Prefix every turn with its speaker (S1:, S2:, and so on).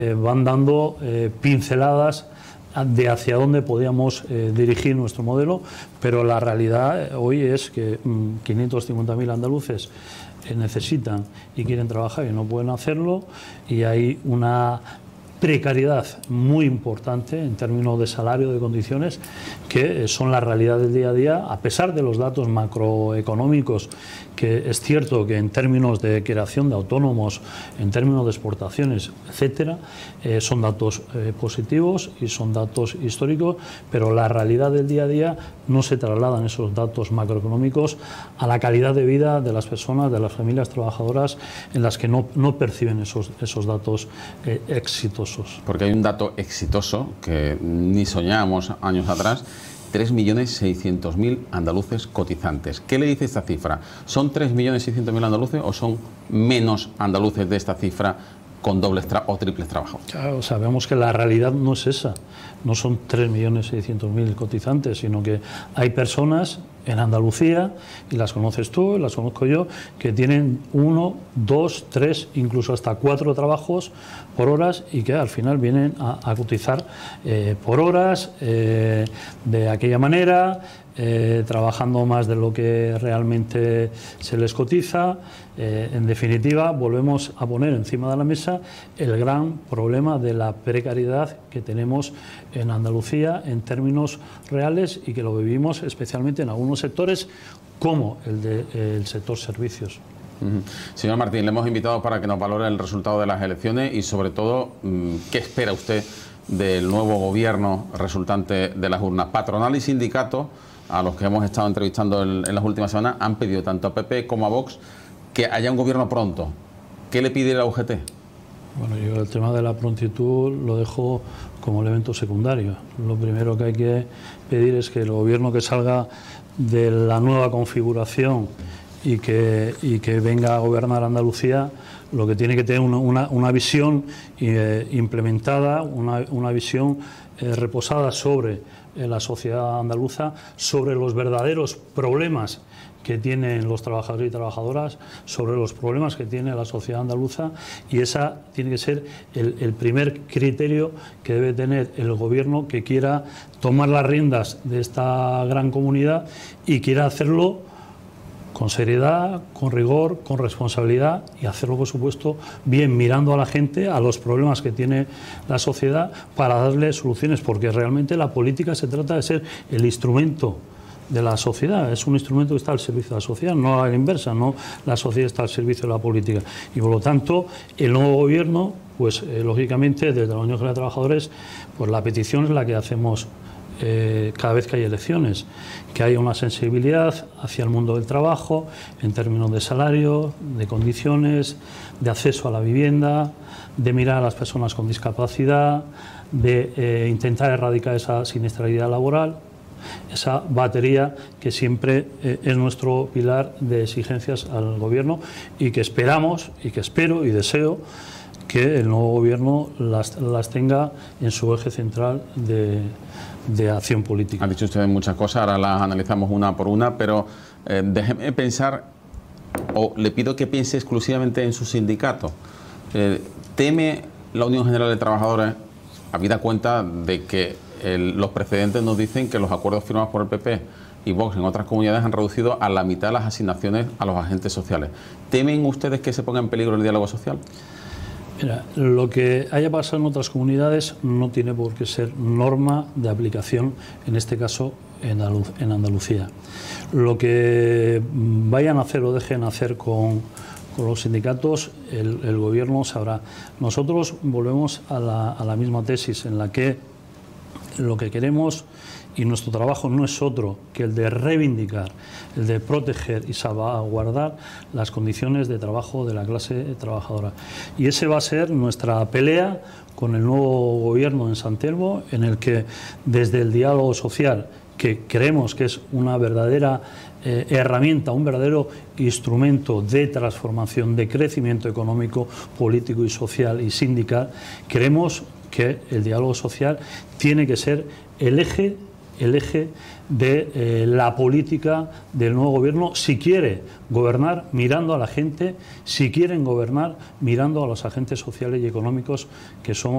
S1: van dando pinceladas de hacia dónde podíamos dirigir nuestro modelo, pero la realidad hoy es que 550.000 andaluces necesitan y quieren trabajar y no pueden hacerlo, y hay una precariedad muy importante en términos de salario, de condiciones, que son la realidad del día a día, a pesar de los datos macroeconómicos, que es cierto que en términos de creación de autónomos, en términos de exportaciones, etcétera, son datos positivos y son datos históricos, pero la realidad del día a día no se trasladan esos datos macroeconómicos a la calidad de vida de las personas, de las familias trabajadoras, en las que no perciben esos datos exitosos.
S2: Porque hay un dato exitoso que ni soñábamos años atrás: 3.600.000 andaluces cotizantes. ¿Qué le dice esta cifra? ¿Son 3.600.000 andaluces o son menos andaluces de esta cifra con dobles o triples trabajos?
S1: Claro, sabemos que la realidad no es esa. No son 3.600.000 cotizantes, sino que hay personas en Andalucía, y las conoces tú, las conozco yo, que tienen 1, 2, 3, incluso hasta 4 trabajos por horas, y que al final vienen a cotizar por horas, de aquella manera, trabajando más de lo que realmente se les cotiza. En definitiva, volvemos a poner encima de la mesa el gran problema de la precariedad que tenemos en Andalucía en términos reales, y que lo vivimos especialmente en algunos sectores como el del sector servicios.
S2: Señor Martín, le hemos invitado para que nos valore el resultado de las elecciones y, sobre todo, ¿qué espera usted del nuevo gobierno resultante de las urnas? Patronal y sindicatos, a los que hemos estado entrevistando en las últimas semanas, han pedido tanto a PP como a Vox que haya un gobierno pronto. ¿Qué le pide la UGT?
S1: Bueno, yo el tema de la prontitud lo dejo como elemento secundario. Lo primero que hay que pedir es que el gobierno que salga de la nueva configuración y que venga a gobernar Andalucía, lo que tiene que tener una visión implementada, una visión reposada sobre la sociedad andaluza, sobre los verdaderos problemas que tienen los trabajadores y trabajadoras, sobre los problemas que tiene la sociedad andaluza, y esa tiene que ser el primer criterio que debe tener el gobierno que quiera tomar las riendas de esta gran comunidad, y quiera hacerlo con seriedad, con rigor, con responsabilidad, y hacerlo, por supuesto, bien, mirando a la gente, a los problemas que tiene la sociedad, para darle soluciones, porque realmente la política se trata de ser el instrumento de la sociedad. Es un instrumento que está al servicio de la sociedad, no a la inversa, no la sociedad está al servicio de la política. Y por lo tanto, el nuevo gobierno, pues lógicamente, desde la Unión General de Trabajadores, pues la petición es la que hacemos cada vez que hay elecciones, que haya una sensibilidad hacia el mundo del trabajo, en términos de salario, de condiciones, de acceso a la vivienda, de mirar a las personas con discapacidad, de intentar erradicar esa siniestralidad laboral, esa batería que siempre es nuestro pilar de exigencias al gobierno, y que esperamos, y que espero y deseo que el nuevo gobierno las tenga en su eje central de acción política.
S2: Han dicho ustedes muchas cosas, ahora las analizamos una por una, pero déjeme pensar, o le pido que piense exclusivamente en su sindicato. ¿Teme la Unión General de Trabajadores, habida cuenta de que los precedentes nos dicen que los acuerdos firmados por el PP y Vox en otras comunidades han reducido a la mitad las asignaciones a los agentes sociales? ¿Temen ustedes que se ponga en peligro el diálogo social?
S1: Mira, lo que haya pasado en otras comunidades no tiene por qué ser norma de aplicación, en este caso en Andalucía. Lo que vayan a hacer o dejen hacer con los sindicatos, el gobierno sabrá. Nosotros volvemos a la misma tesis, en la que lo que queremos, y nuestro trabajo no es otro que el de reivindicar, el de proteger y salvaguardar las condiciones de trabajo de la clase trabajadora. Y ese va a ser nuestra pelea con el nuevo gobierno en Sant Telmo, en el que desde el diálogo social, que creemos que es una verdadera herramienta, un verdadero instrumento de transformación, de crecimiento económico, político y social y sindical, creemos que el diálogo social tiene que ser el eje de la política del nuevo gobierno, si quiere gobernar mirando a la gente, si quieren gobernar mirando a los agentes sociales y económicos que somos